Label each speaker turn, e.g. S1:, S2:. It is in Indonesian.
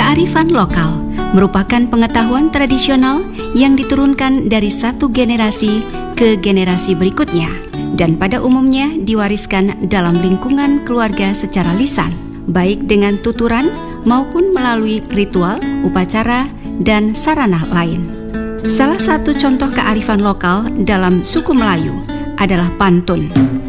S1: Kearifan lokal merupakan pengetahuan tradisional yang diturunkan dari satu generasi ke generasi berikutnya dan pada umumnya diwariskan dalam lingkungan keluarga secara lisan, baik dengan tuturan maupun melalui ritual, upacara, dan sarana lain. Salah satu contoh kearifan lokal dalam suku Melayu adalah pantun.